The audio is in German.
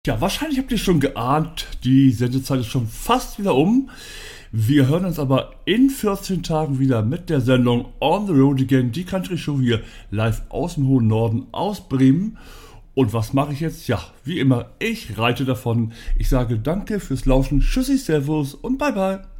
Ja, wahrscheinlich habt ihr schon geahnt, die Sendezeit ist schon fast wieder um. Wir hören uns aber in 14 Tagen wieder mit der Sendung On the Road Again, die Country Show hier live aus dem hohen Norden, aus Bremen. Und was mache ich jetzt? Ja, wie immer, ich reite davon. Ich sage danke fürs Lauschen, tschüssi, servus und bye bye.